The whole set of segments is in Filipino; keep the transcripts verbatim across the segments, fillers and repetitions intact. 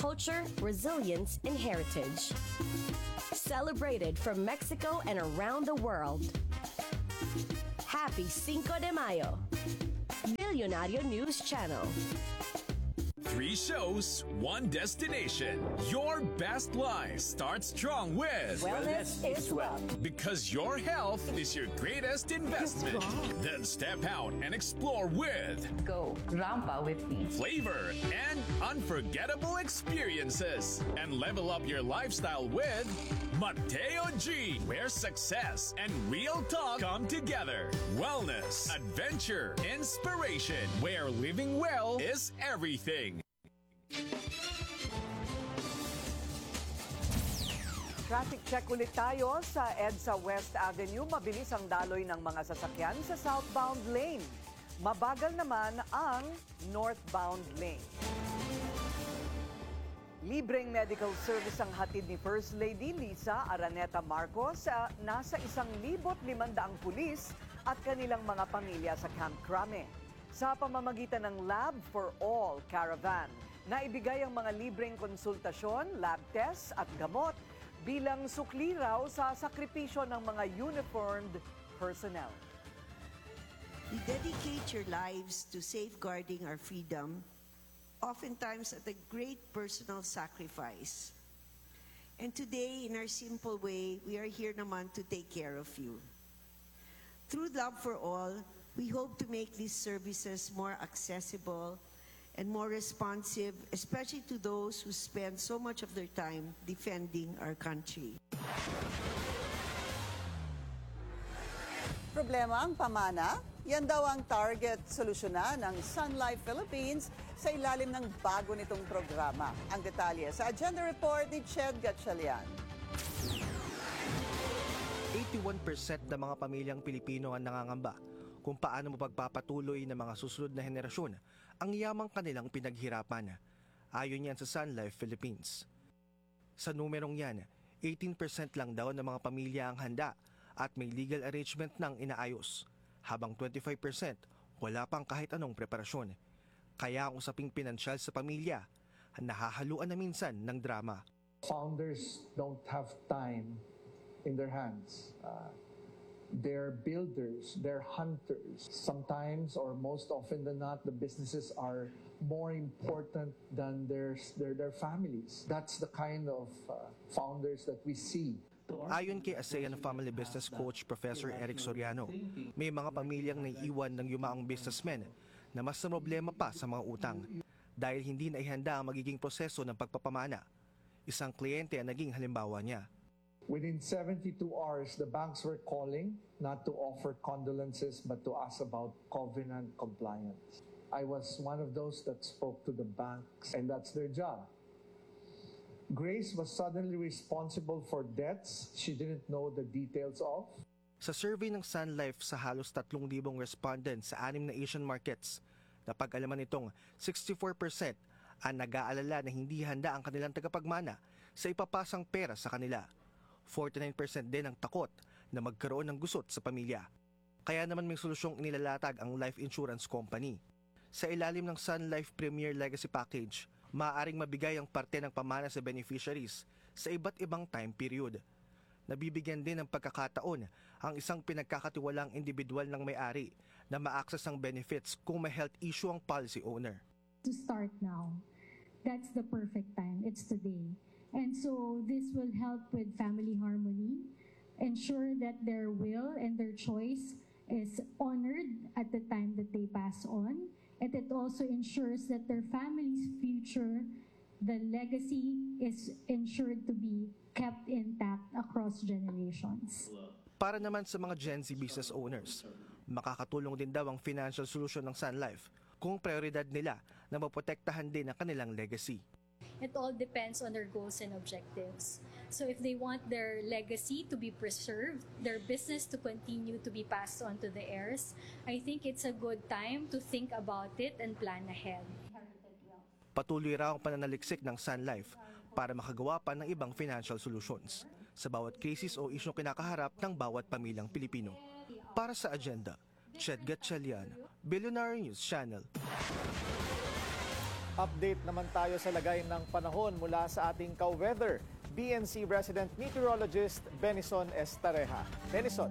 culture, resilience, and heritage. Celebrated from Mexico and around the world. Happy Cinco de Mayo. Billionario News Channel. Three shows, one destination. Your best life starts strong with Wellness is wealth. Because your health is your greatest investment. Then step out and explore with Go Rampa with me. flavor and unforgettable experiences. And level up your lifestyle with Mateo G, where success and real talk come together. Wellness, adventure, inspiration, where living well is everything. Traffic check ulit tayo sa EDSA West Avenue. Mabilis ang daloy ng mga sasakyan sa southbound lane. Mabagal naman ang northbound lane. Libreng medical service ang hatid ni First Lady Lisa Araneta Marcos sa nasa isang libot limandaang pulis at kanilang mga pamilya sa Camp Crame. Sa pamamagitan ng Lab for All Caravan, naibigay ang mga libreng konsultasyon, lab tests at gamot bilang sukli raw sa sakripisyo ng mga uniformed personnel. You dedicate your lives to safeguarding our freedom, oftentimes at a great personal sacrifice. And today, in our simple way, we are here naman to take care of you. Through Love for All, we hope to make these services more accessible and more responsive, especially to those who spend so much of their time defending our country. Problema ang pamana? Yan daw ang target solusyonan ng Sun Life Philippines sa ilalim ng bago nitong programa. Ang detalye sa Agenda Report ni Ched Gatchalian. eighty-one percent ng mga pamilyang Pilipino ang nangangamba kung paano mapagpapatuloy ng mga susunod na henerasyon ang yamang kanilang pinaghirapan. Ayon yan sa Sun Life Philippines. Sa numerong yan, eighteen percent lang daw ng mga pamilya ang handa at may legal arrangement nang inaayos, habang twenty-five percent wala pang kahit anong preparasyon. Kaya ang usaping pinansyal sa pamilya, nahahaluan na minsan ng drama. Founders don't have time in their hands. Uh, they're builders, they're hunters. Sometimes, or most often than not, the businesses are more important than their, their, their families. That's the kind of uh, founders that we see. Ayon kay ASEAN Family Business Coach Professor Eric Soriano, may mga pamilyang naiiwan ng yumaang businessmen na mas na problema pa sa mga utang dahil hindi na ihanda ang magiging proseso ng pagpapamana. Isang kliyente ang naging halimbawa niya. Within seventy-two hours, the banks were calling not to offer condolences but to ask about covenant compliance. I was one of those that spoke to the banks, and that's their job. Grace was suddenly responsible for debts she didn't know the details of. Sa survey ng Sun Life sa halos tatlong libong respondents sa anim na Asian markets, napag-alaman nitong sixty-four percent ang nag-aalala na hindi handa ang kanilang tagapagmana sa ipapasang pera sa kanila. forty-nine percent din ang takot na magkaroon ng gusot sa pamilya. Kaya naman may solusyong inilalatag ang life insurance company. Sa ilalim ng Sun Life Premier Legacy Package, maaaring mabigay ang parte ng pamana sa beneficiaries sa iba't ibang time period. Nabibigyan din ng pagkakataon ang isang pinagkakatiwalang individual ng may-ari na ma-access ang benefits kung may health issue ang policy owner. To start now, that's the perfect time. It's today. And so this will help with family harmony, ensure that their will and their choice is honored at the time that they pass on. And it also ensures that their family's future, the legacy, is ensured to be kept intact across generations. Para naman sa mga Gen Z business owners, makakatulong din daw ang financial solution ng Sun Life kung prioridad nila na maprotektahan din ang kanilang legacy. It all depends on their goals and objectives. So if they want their legacy to be preserved, their business to continue to be passed on to the heirs, I think it's a good time to think about it and plan ahead. Patuloy raw ang pananaliksik ng Sun Life para makagawa pa ng ibang financial solutions sa bawat krisis o isyong kinakaharap ng bawat pamilyang Pilipino. Para sa Agenda, Ched Gatchalian, Billionaire News Channel. Update naman tayo sa lagay ng panahon mula sa ating ka-weather, B N C resident meteorologist Benison Estareja. Benison.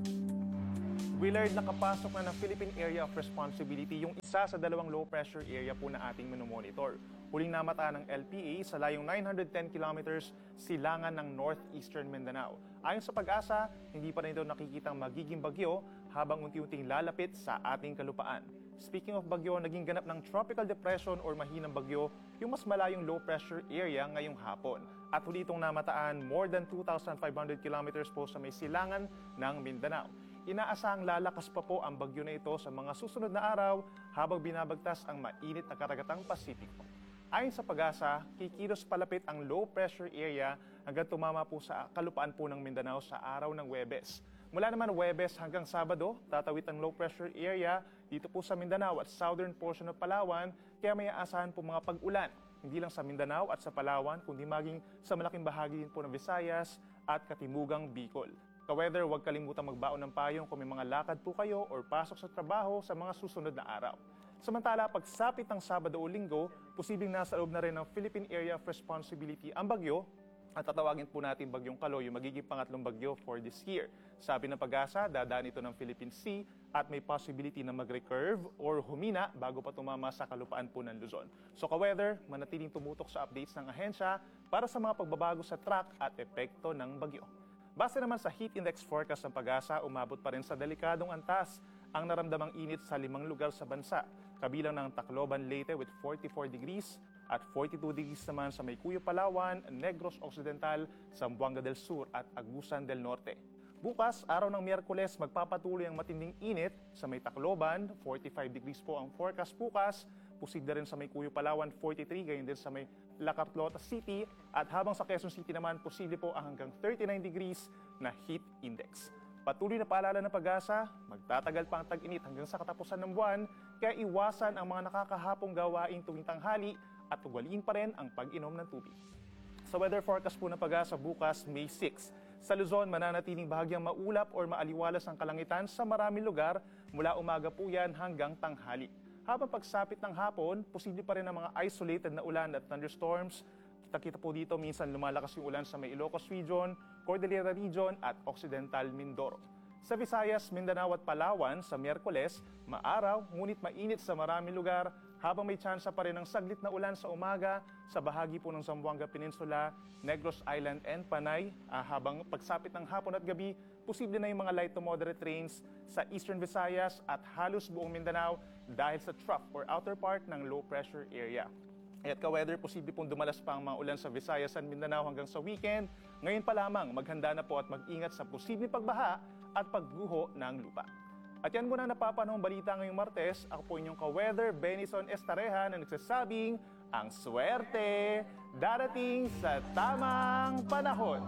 Willard, nakapasok na ng Philippine Area of Responsibility yung isa sa dalawang low pressure area po na ating minomonitor. Huling namataan ng L P A sa layong nine hundred ten kilometers silangan ng northeastern Mindanao. Ayon sa Pag-asa, hindi pa rin ito nakikitang magiging bagyo habang unti-unting lalapit sa ating kalupaan. Speaking of bagyo, naging ganap ng tropical depression or mahinang bagyo yung mas malayong low pressure area ngayong hapon. At huli itong namataan more than two thousand five hundred kilometers po sa may silangan ng Mindanao. Inaasahang lalakas pa po ang bagyo na ito sa mga susunod na araw habang binabagtas ang mainit na karagatang Pasipiko. Ayon sa Pag-asa, kikilos palapit ang low pressure area hanggang tumama po sa kalupaan po ng Mindanao sa araw ng Huwebes. Mula naman Huwebes hanggang Sabado, tatawid ang low pressure area dito po sa Mindanao at southern portion ng Palawan, kaya may aasahan po mga pag-ulan. Hindi lang sa Mindanao at sa Palawan, kundi maging sa malaking bahagi din po ng Visayas at Katimugang Bicol. Ka-weather, huwag kalimutang magbaon ng payong kung may mga lakad po kayo or pasok sa trabaho sa mga susunod na araw. Samantala, pagsapit ng Sabado o Linggo, posibleng nasa loob na rin ng Philippine Area of Responsibility ang bagyo at tatawagin po natin bagyong Kaloy, yung magiging pangatlong bagyo for this year. Sabi ng Pag-asa, dadaan ito ng Philippine Sea at may possibility na mag-recurve or humina bago pa tumama sa kalupaan po ng Luzon. So ka-weather, manatiling tumutok sa updates ng ahensya para sa mga pagbabago sa track at epekto ng bagyo. Base naman sa heat index forecast ng Pag-asa, umabot pa rin sa delikadong antas ang naramdamang init sa limang lugar sa bansa. Kabilang ng Tacloban, Leyte with forty-four degrees at forty-two degrees naman sa Maycuyo, Palawan, Negros Occidental, Zamboanga del Sur at Agusan del Norte. Bukas, araw ng Miyerkules, magpapatuloy ang matinding init sa may Tacloban, forty-five degrees po ang forecast bukas. Posible rin sa Maycuyo, Palawan, forty-three, gayon din sa may La Carlota City. At habang sa Quezon City naman, posible po ang hanggang thirty-nine degrees na heat index. Patuloy na paalala ng Pag-asa, magtatagal pa ang tag-init hanggang sa katapusan ng buwan, kaya iwasan ang mga nakakahapong gawain tuwing tanghali at ugaliin pa rin ang pag-inom ng tubig. Sa weather forecast po ng Pag-asa bukas, May six, sa Luzon, mananatiling bahagyang maulap or maaliwalas ang kalangitan sa maraming lugar mula umaga po yan hanggang tanghali. Habang pagsapit ng hapon, posible pa rin ang mga isolated na ulan at thunderstorms. Kita-kita po dito, minsan lumalakas yung ulan sa may Ilocos Region, Cordillera Region at Occidental Mindoro. Sa Visayas, Mindanao at Palawan, sa Miyerkules, maaraw, ngunit mainit sa maraming lugar, habang may tsansa pa rin ng saglit na ulan sa umaga sa bahagi po ng Zamboanga Peninsula, Negros Island and Panay. Ah, habang pagsapit ng hapon at gabi, posible na yung mga light to moderate rains sa Eastern Visayas at halos buong Mindanao dahil sa trough or outer part ng low pressure area. At ka-weather, posible pong dumalas pa ang mga ulan sa Visayas at Mindanao hanggang sa weekend. Ngayon pa lamang, maghanda na po at mag-ingat sa posibleng pagbaha at pagguho ng lupa. At yan muna napapanahong balita ngayong Martes. Ako po inyong ka-weather, Benison Estareja, na nagsasabing ang swerte darating sa tamang panahon.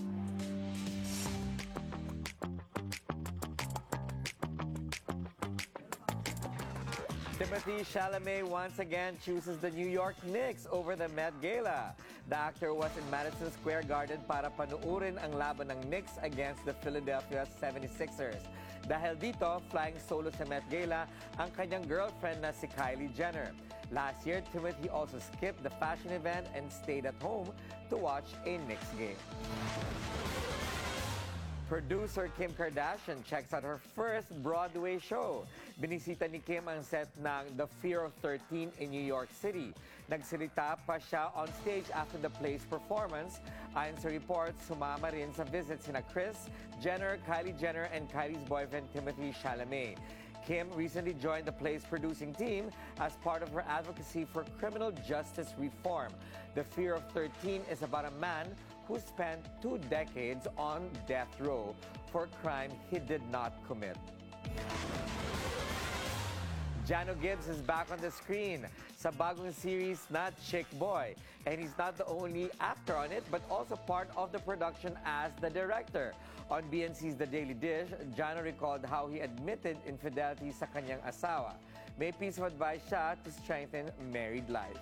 Timothée Chalamet once again chooses the New York Knicks over the Met Gala. The actor was in Madison Square Garden para panuurin ang laban ng Knicks against the Philadelphia seventy-sixers. Dahil dito, flying solo sa Met Gala ang kanyang girlfriend na si Kylie Jenner. Last year, Timothée also skipped the fashion event and stayed at home to watch a Knicks game. Producer Kim Kardashian checks out her first Broadway show. Binisita ni Kim ang set ng The Fear of thirteen in New York City. Nagsalita pa siya on stage after the play's performance. Ayon sa reports, sumama rin sa visit sina Kris Jenner, Kylie Jenner, and Kylie's boyfriend Timothée Chalamet. Kim recently joined the play's producing team as part of her advocacy for criminal justice reform. The Fear of thirteen is about a man who spent two decades on death row for a crime he did not commit. Jano Gibbs is back on the screen sa bagong series na Chick Boy. And he's not the only actor on it, but also part of the production as the director. On B N C's The Daily Dish, Jano recalled how he admitted infidelity sa kanyang asawa. May piece of advice siya to strengthen married life.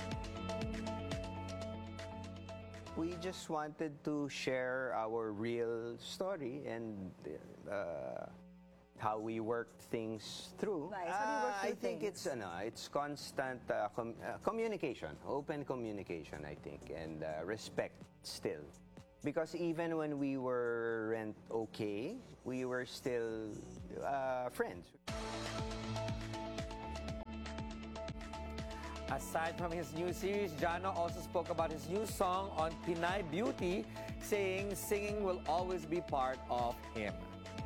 We just wanted to share our real story and uh, how we work things through. Nice. How do you work Uh, through I think things? it's ano, it's constant uh, com- uh, communication, open communication, I think, and uh, respect still. Because even when we were rent okay, we were still uh, friends. Aside from his new series, Jano also spoke about his new song on Pinay Beauty, saying singing will always be part of him.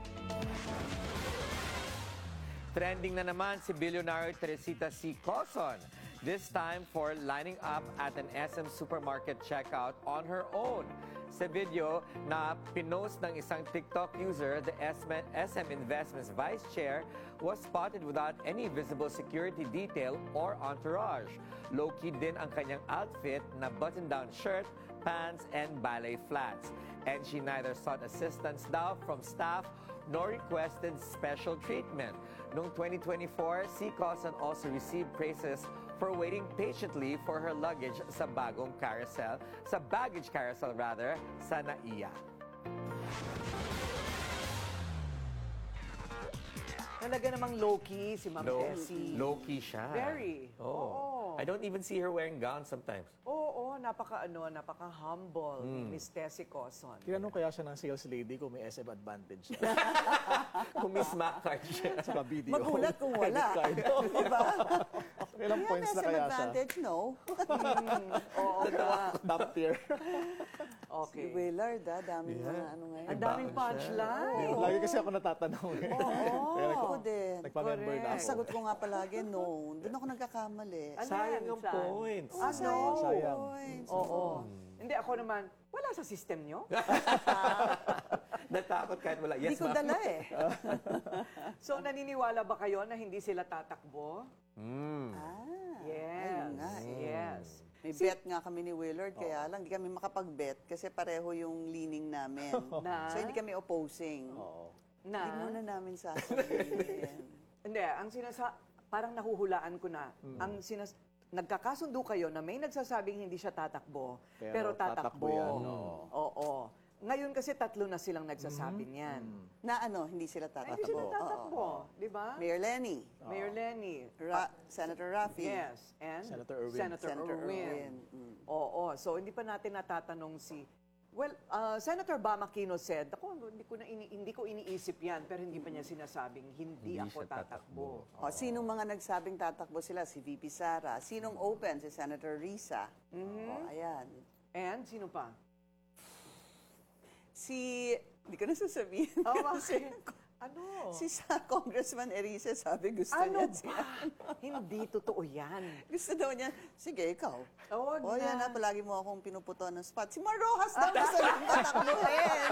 Trending na naman si billionaire Teresita C. Coson, this time for lining up at an S M supermarket checkout on her own. Sa video na pinost ng isang TikTok user, the S M Investments Vice Chair was spotted without any visible security detail or entourage. Low-key din ang kanyang outfit na button-down shirt, pants, and ballet flats. And she neither sought assistance daw from staff nor requested special treatment. Noong twenty twenty-four, C. Coson also received praises for waiting patiently for her luggage sa bagong carousel, sa baggage carousel rather, sa N A I A. Talaga namang low-key si Ma'am Low, Tessie. low-key siya. Very. Oh. Oo. I don't even see her wearing gowns sometimes. Oo, napaka ano, napaka humble ni Mm. Miss Tessie Coson. Tinanong kaya siya ng sales lady kung may S M advantage siya. Kung may smack card siya. Sa video. Magulat kung wala. Credit card. Diba? Ilang Yeah, points na S M kaya siya? advantage, no? Mm, oo nga. Top tier. Okay. Si Willard, ah, daming Yeah. mga ano ngayon. Ang daming punchline. Oo. Lagi kasi ako natatanong eh. Oo. Kaya Ako nag- din. nagpa-member na Ang ako. sagot ko nga palagi, no. Doon ako nagkakamali. Ano Sayang yan, yung saan? points. Ah, sayang Oh, sayang. points. Oo. Hindi, ako naman, wala sa system nyo. Natakot kahit wala. Hindi Yes, ko ma'am. dala eh. So, naniniwala ba kayo na hindi sila tatakbo? Mm. Ah, Yes. ayun nga eh. Yes. May bet nga kami ni Willard, kaya lang hindi kami makapag-bet kasi pareho yung leaning namin. Na? So hindi kami opposing. Oo. Na? Hindi muna namin sasabihin. Hindi, ang sinasa... Parang nahuhulaan ko na. Mm. Ang sinas... Nagkakasundo kayo na may nagsasabing hindi siya tatakbo, pero, Pero tatakbo. tatakbo yan, oo. Oo. Ngayon kasi tatlo na silang nagsasabi niyan. Na ano, hindi sila Ay, tatakbo. hindi sila Oo. tatakbo, di ba? Mayor Lenny, Mayor Lenny. Ra- Senator Raffy, Yes, and Senator Erwin. Senator, Senator Erwin. Erwin. Mm. Oo, so hindi pa natin natatanong si... Well, uh, Senator Bam Aquino said, ako, hindi ko, na ini, hindi ko iniisip yan, pero hindi pa niya sinasabing, hindi, Hindi ako siya tatakbo. O, sinong mga nagsabing tatakbo sila? Si V P Sara. Sinong open? Si Senator Risa. Mhm. O, ayan. And sino pa? Si, hindi ko na sasabihin. Oh, Kasi bakit? Ano? si sa Congressman Erice sabi gusto Ano niya. siya. ba? Hindi totoo yan. Gusto daw niya, sige, ikaw. Oh, wag O, na. yan na, palagi mo akong pinuputo ng spot. Si Mar Rojas daw gusto niya patakbuhin.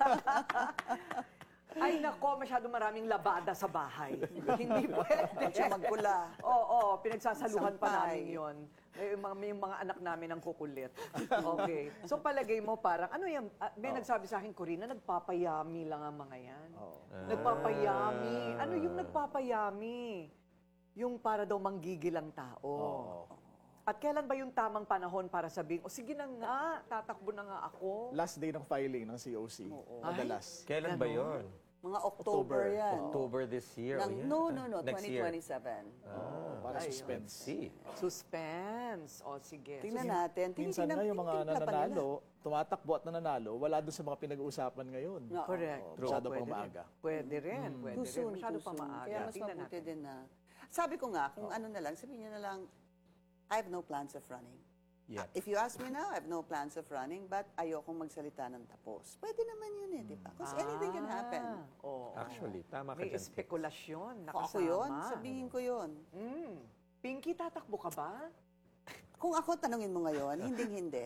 Ay nako, masyado maraming labada sa bahay. Hindi pwede. Huwag siya magpula. Oo, oo, pinagsasaluhan pa Sampay. namin yon. May mga, may mga anak namin ang kukulit. Okay. So palagay mo parang, ano yan, ah, may nagsabi sa akin, Corina, nagpapayami lang ang mga yan. Nagpapayami. Ano yung nagpapayami? Yung para daw manggigil ang tao. At kailan ba yung tamang panahon para sabihin, o sige na nga, tatakbo na nga ako. Last day ng filing ng C O C. Madalas. Kailan ba yun? Mga October, October. yan. October this year. Ng, oh, yeah. no, no, no, Next twenty year. twenty-seven. Oh, para Ay, suspense. See. Suspense. O sige. Tingnan natin. Minsan Tinitingnan- nga yung mga tinitingnan pa nila. nananalo, tumatakbo at nananalo, wala doon sa mga pinag-uusapan ngayon. No. Correct. Oo, masyado Pwede pang rin. maaga. Pwede rin. Pwede Too rin. soon, Masyado too pa soon. maaga. Kaya mas Tingnan mabuti natin. din na. Sabi ko nga, kung ano na lang, sabihin niyo na lang, I have no plans of running. Yet. If you ask me now, I have no plans of running, but ayokong magsalita ng tapos. Pwede naman yun eh, di ba? Because anything can happen. Ah, oo. Actually, tama ka May dyan. espekulasyon Kung nakasama. ako yun, sabihin ko yun. Mm. Pinky, tatakbo ka ba? Kung ako tanungin mo ngayon, hindi hindi.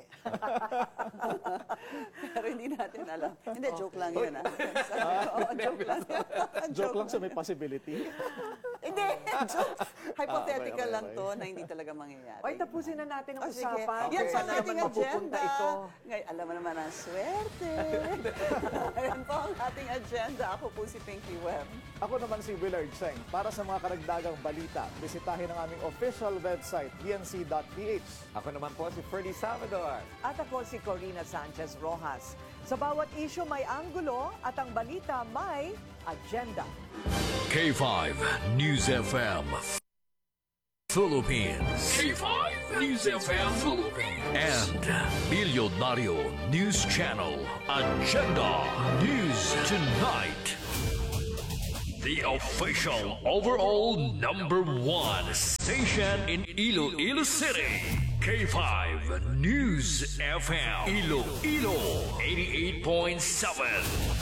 Pero hindi natin alam. Hindi, joke lang yun. Ah. Oo, joke lang. Joke lang sa may possibility. Hindi, joke. Hypothetical Ah, okay, okay, lang okay. to na hindi talaga mangyayari. Ay, tapusin na natin ang Oh, sige. usapan. Yan Kung sa saan ating naman mapupunta agenda. ito. Ngayon, alam mo naman ang swerte. Ayan po ang ating agenda. Ako po si Pinky Webb. Ako naman si Willard Cheng. Para sa mga karagdagang balita, bisitahin ang aming official website, d n c dot p h. Ako naman po si Ferdy Salvador. At ako si Corina Sanchez Rojas. Sa bawat issue may anggulo at ang balita may agenda. K five News F M Philippines. K five News F M Philippines. And Milyonaryo News Channel Agenda News Tonight. The official overall number one station in Iloilo City. K five News F M Iloilo eighty-eight point seven.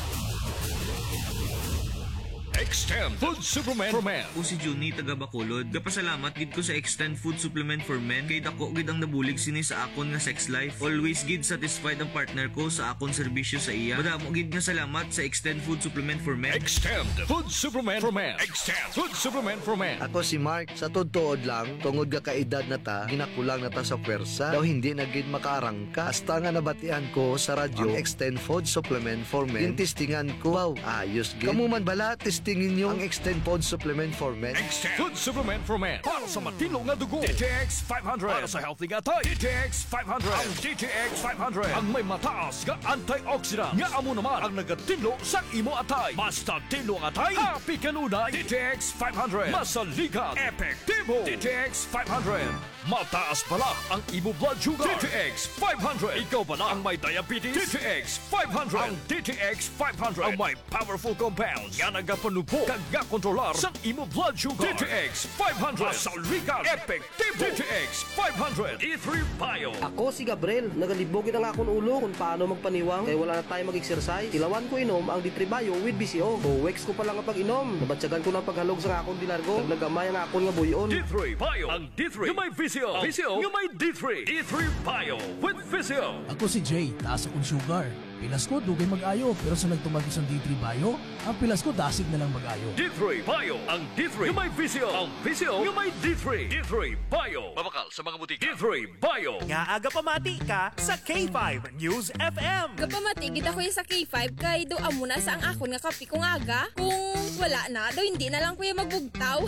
Extend Food Supplement for Men. Ako si Juni taga Bacolod. Kapasalamat gid ko sa Extend Food Supplement for Men kay dako gid ang nabulig sini sa akon nga sex life. Always gid satisfied ang partner ko sa akon serbisyo sa iya. Madamo gid nga salamat sa Extend Food Supplement for Men. Extend Food Supplement for Men. Extend Food Supplement for Men. Ako si Mark. Sa totoo lang, tungod ka kaedad na ta, ginakulang na ta sa pwersa. Daw hindi na gid makaarangka. Hasta nga nabatian ko sa radyo, ang Extend Food Supplement for Men. Tintistingan ko, wow, ayos gid. Kamu man bala, testingin nyo ang Extend Food Supplement for Men. Extend Food Supplement for Men. Para sa matino nga dugo. D T X five hundred. Para sa healthy nga tay. D T X five hundred. Ang D T X five hundred. Ang may mataas nga antioxidant. Nga amo naman ang nagatilo sa imo atay. Basta tilo nga atay. Happy kanunay. D T X five hundred. Masaligan. Epektibo. D T X five hundred. Mataas pala ang imo blood sugar. D T X five hundred. Ikaw pala ang may diabetes. D T X five hundred. Ang D T X five hundred. Ang may powerful compounds. Nga nagapanupo. Kag nga kontrolar sa imo blood sugar. D T X five hundred. Masaligan. Epektibo. D T X five hundred. E three Bio. Ako si Gabriel. Nagalibogin ang akong ulo kung paano magpaniwang. Kaya wala na tayo mag-exercise. Tilawan ko inom ang D three Bio with B C O. O weeks ko pa lang ang pag-inom. Nabatsagan ko ng paghalog sa akong dilargo. Nagnagamay ang akong nga buyon. D three Bio. Ang D three. Yung may V C O. V C O. Yung may D three. D three Bio with V C O. Ako si Jay. Taas akong sugar. Pilas ko, dugay mag-ayo. Pero sa nagtumagos ng D three Bio, ang pilas ko, dasig na lang mag-ayo. D three Bio. Ang D three. Yung may V C O. Ang V C O. Yung may D three. D three Bio. Mabakal sa mga butika. D three Bio. Nga aga pamati ka sa K five News F M. Kapamati, gid ako sa K five kay do amo na sa ang akon nga kapi kung aga. Kung wala na, daw hindi na lang kuya magbugtaw.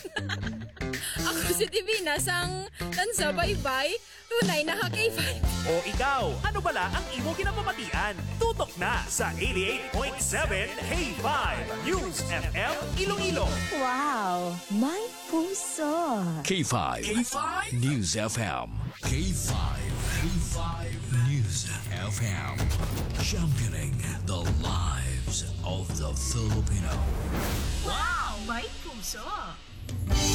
Ako si Divina sang tansa bye-bye. Tunay na ka K five. O ikaw, ano bala ang imo kinapamatian? Tutok na sa eighty-eight point seven K five News F M Iloilo. Wow, may puso. K five. K five News F M. K five. K five News F M. Championing the lives of the Filipino. Wow, may puso.